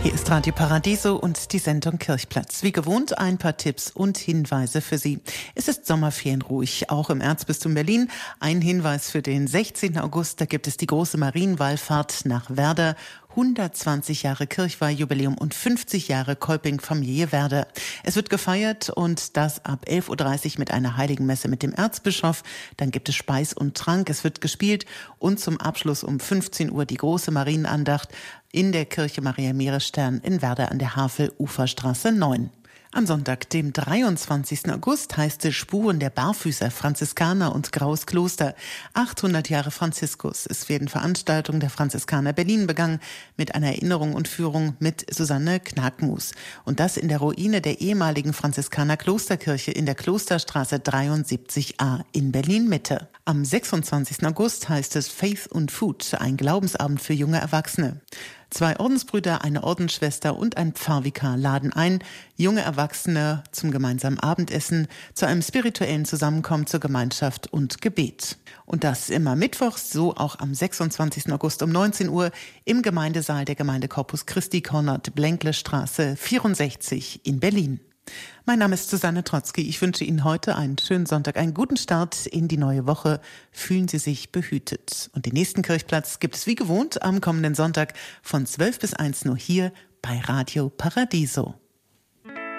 Hier ist Radio Paradiso und die Sendung Kirchplatz. Wie gewohnt ein paar Tipps und Hinweise für Sie. Es ist sommerferienruhig, auch im Erzbistum Berlin. Ein Hinweis für den 16. August, da gibt es die große Marienwallfahrt nach Werder. 120 Jahre Kirchweihjubiläum und 50 Jahre Kolping-Familie Werder. Es wird gefeiert und das ab 11.30 Uhr mit einer Heiligenmesse mit dem Erzbischof. Dann gibt es Speis und Trank, es wird gespielt und zum Abschluss um 15 Uhr die große Marienandacht in der Kirche Maria Meeresstern in Werder an der Havel, Uferstraße 9. Am Sonntag, dem 23. August, heißt es Spuren der Barfüßer, Franziskaner und Graues Kloster. 800 Jahre Franziskus. Es werden Veranstaltungen der Franziskaner Berlin begangen mit einer Erinnerung und Führung mit Susanne Knackmus. Und das in der Ruine der ehemaligen Franziskaner Klosterkirche in der Klosterstraße 73a in Berlin-Mitte. Am 26. August heißt es Faith und Food, ein Glaubensabend für junge Erwachsene. 2 Ordensbrüder, eine Ordensschwester und ein Pfarrvikar laden ein, junge Erwachsene zum gemeinsamen Abendessen, zu einem spirituellen Zusammenkommen zur Gemeinschaft und Gebet. Und das immer mittwochs, so auch am 26. August um 19 Uhr im Gemeindesaal der Gemeinde Corpus Christi, Konrad-Blenkle-Straße 64 in Berlin. Mein Name ist Susanne Trotzki. Ich wünsche Ihnen heute einen schönen Sonntag, einen guten Start in die neue Woche. Fühlen Sie sich behütet. Und den nächsten Kirchplatz gibt es wie gewohnt am kommenden Sonntag von 12 bis 1 nur hier bei Radio Paradiso.